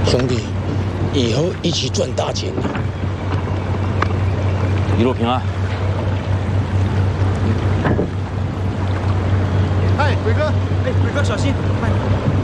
兄弟，以后一起赚大钱啊！ 一路平安。 嗨，鬼哥， 哎，鬼哥小心，慢点。